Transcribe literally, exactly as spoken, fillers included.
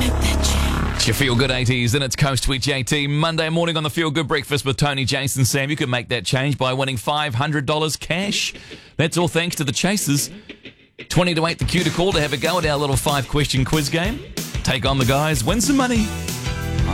It's your Feel Good eighties, and it's Coast with J T. Monday morning on the Feel Good Breakfast with Tony, Jason, Sam. You can make that change by winning five hundred dollars cash. That's all thanks to the Chasers. twenty to eight, the cue to call to have a go at our little five-question quiz game. Take on the guys, win some money.